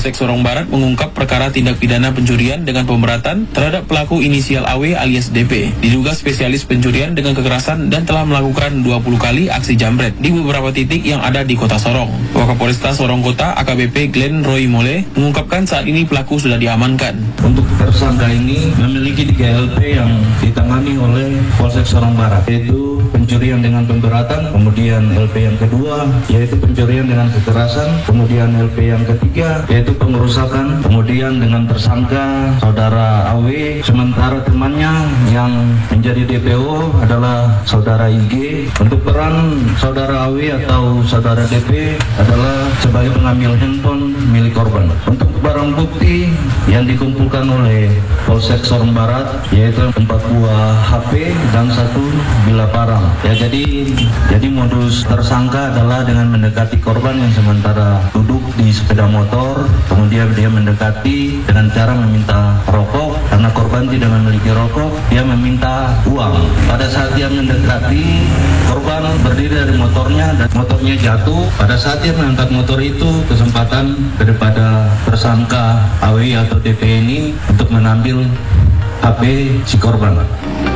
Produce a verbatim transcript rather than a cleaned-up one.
Polsek Sorong Barat mengungkap perkara tindak pidana pencurian dengan pemberatan terhadap pelaku inisial A W alias D P. Diduga spesialis pencurian dengan kekerasan dan telah melakukan dua puluh kali aksi jambret di beberapa titik yang ada di Kota Sorong. Wakapolresta Sorong Kota A K B P Glenn Roy Mole mengungkapkan saat ini pelaku sudah diamankan. Untuk tersangka ini memiliki tiga L P yang ditangani oleh Polsek Sorong Barat, yaitu pencurian dengan pemberatan, kemudian L P yang kedua yaitu pencurian dengan kekerasan, kemudian L P yang ketiga yaitu pengerusakan, kemudian dengan tersangka saudara A W, sementara temannya yang menjadi D P O adalah saudara I G. Untuk peran saudara A W atau saudara D P adalah sebagai pengambil handphone milik korban. Untuk barang bukti yang dikumpulkan oleh Polsek Sorong Barat yaitu empat buah H P dan satu bilah parang. Ya, jadi jadi modus tersangka adalah dengan mendekati korban yang sementara duduk di sepeda motor, kemudian dia mendekati dengan cara meminta rokok. Karena korban tidak memiliki rokok, dia meminta uang. Pada saat dia mendekati, korban berdiri dari motornya dan motornya jatuh. Pada saat dia mengangkat motor itu, kesempatan kepada tersangka A W atau D P ini untuk mengambil H P si korban.